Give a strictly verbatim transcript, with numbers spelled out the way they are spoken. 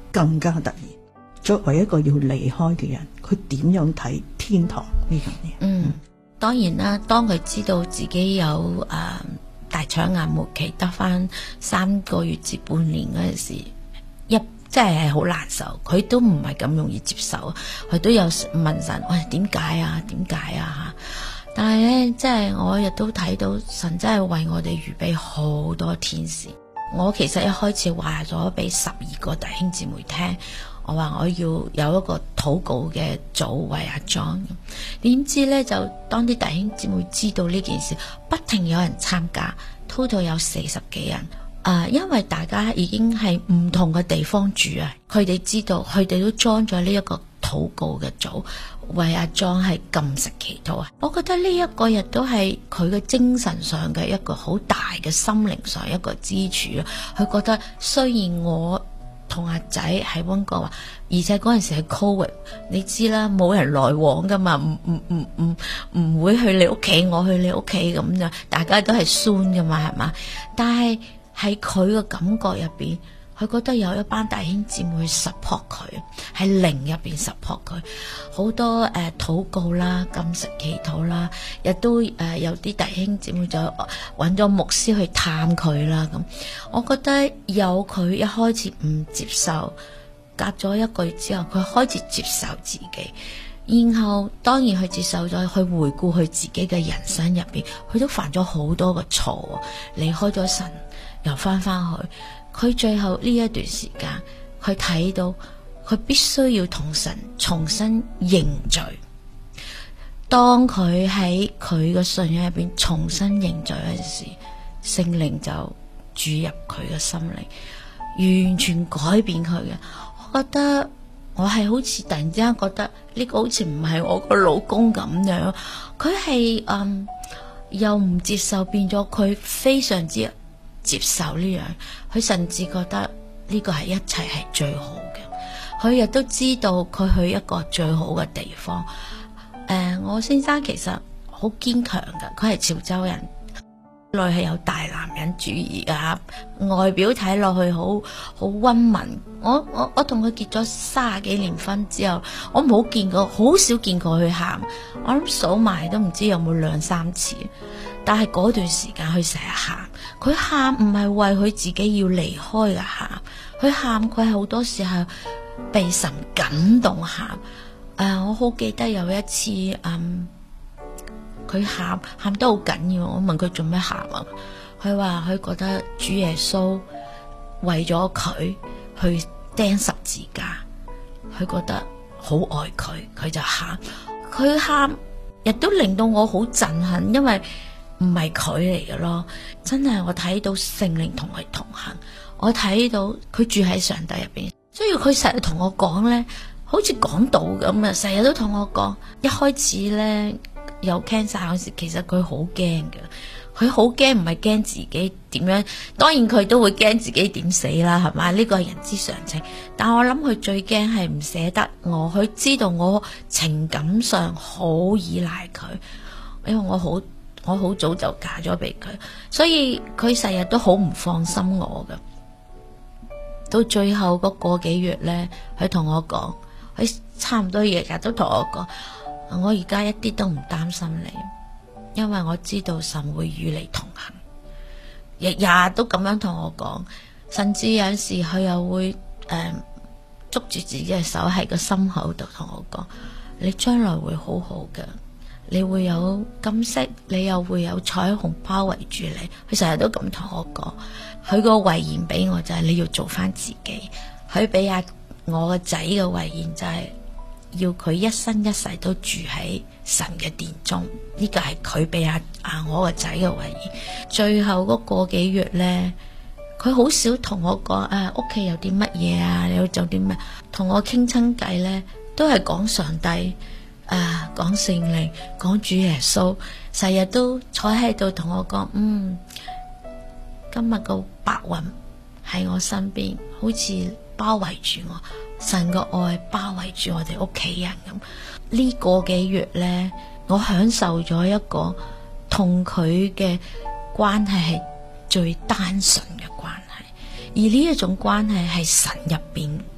更加突然。作為一個要離開嘅人，佢點樣睇天堂呢樣嘢？ 嗯，當然啦，當佢知道自己有誒、呃、大腸癌末期得翻三個月至半年嗰陣時，一真係係好難受，佢都唔係咁容易接受，佢都有問神：喂，點解啊？點解啊？但係咧，即係我亦都睇到神真係為我哋預備好多天使。我其實一開始話咗俾十二個弟兄姊妹聽，我話我要有一個禱告嘅組為阿莊。點知咧，就當啲弟兄姊妹知道呢件事，不停有人參加 ，total 有四十幾人。啊、呃，因為大家已經係唔同嘅地方住啊，佢哋知道，佢哋都裝咗呢一個禱告嘅組，為阿莊係禁食祈禱啊。我覺得呢一個亦都係佢嘅精神上嘅一個好大嘅心靈上一個支柱咯。佢覺得雖然我同阿仔喺溫哥華，而且嗰陣時係 Covid， 你知啦，冇人來往噶嘛，唔唔唔唔唔會去你屋企，我去你屋企咁就，大家都係 Zoom 噶嘛，係嘛？但係喺佢嘅感覺入邊，佢覺得有一班弟兄姊妹去 support 佢，喺靈入邊 support 佢，好多誒禱告啦、禁食祈禱啦，亦都誒、呃、有啲弟兄姊妹就揾咗牧師去探佢啦。咁我覺得有佢一開始唔接受，隔咗一個月之後，佢開始接受自己，然後當然佢接受咗，去回顧佢自己嘅人生入邊，佢都犯咗好多個錯，離開咗神。又翻翻去，佢最後呢一段時間，佢睇到佢必須要同神重新認罪。當佢喺佢嘅信仰入邊重新認罪嗰陣時，聖靈就注入佢嘅心靈，完全改變佢嘅。我覺得我係好似突然之間覺得呢個好似唔係我個老公咁樣，佢係嗯又唔接受，變咗佢非常之接受呢樣，佢甚至覺得呢個係一切係最好嘅。佢亦都知道佢去一個最好嘅地方。誒、呃，我先生其實好堅強㗎，佢係潮州人，內係有大男人主義㗎，外表睇落去好好溫文。我我我同佢結咗三十幾年婚之後，我冇見過，好少見過佢喊。我諗數埋都唔知有冇兩三次。但係嗰段時間佢成日喊，佢喊唔係為佢自己要離開嘅喊，佢喊佢係好多時候被神感動喊。誒、呃，我好記得有一次，嗯，佢喊喊得好緊要，我問佢做咩喊啊？佢話佢覺得主耶穌為咗佢去釘十字架，佢覺得好愛佢，佢就喊。佢喊亦都令到我好震撼，因為唔係佢嚟嘅咯，真係我睇到聖靈同佢同行，我睇到佢住喺上帝入邊，所以佢成日同我講呢，好似講道咁啊，成日都同我講。一開始呢，有 cancer 嗰時，其實佢好驚嘅，佢好驚，唔係驚自己點樣，當然佢都會驚自己點死啦，係嘛？呢個係人之常情。但我諗佢最驚係唔捨得我，佢知道我情感上好依賴佢，因為我好。我好早就嫁咗俾佢，所以佢成日都好唔放心我㗎。到最後嗰個幾月呢，佢同我講，佢差唔多日日都同我講，我而家一啲都唔擔心你，因為我知道神會與你同行。日日都咁樣同我講，甚至有陣時佢又會誒、呃、捉住自己嘅手喺個心口度同我講，你將來會好好嘅。你會有金色，你又會有彩虹包圍住你。佢成日都咁同我講，佢個遺言俾我就係你要做翻自己。佢俾阿我個仔嘅遺言就係要佢一生一世都住喺神嘅殿中。呢個係佢俾阿阿我個仔嘅遺言。最後嗰個幾月呢，佢好少同我講啊，屋企有啲乜嘢啊，你要做啲咩？同我傾親偈呢，都係講上帝。啊，講聖靈，講主耶穌，成日都坐喺度同我講，嗯，今日個白雲喺我身邊，好似包圍住我，神個愛包圍住我哋屋企人咁。呢個幾月呢，我享受咗一個同佢嘅關係係最單純嘅關係，而呢一種關係係神入邊